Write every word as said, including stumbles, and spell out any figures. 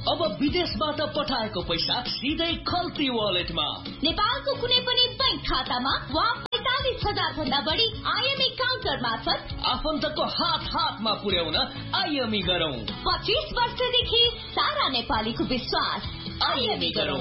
अब विदेशबाट पठाएको पैसा सिधै खल्ती वालेटमा। नेपालको कुनै पनि बैंक खातामा वा पैंतालिस हजार भन्दा बढी आइएमई काउन्टर मार्फत आफन्तको हात हातमा पुर्याउन आइएमई गरौँ। पच्चीस वर्षदेखि सारा नेपालीको विश्वास। आइएमई गरौँ।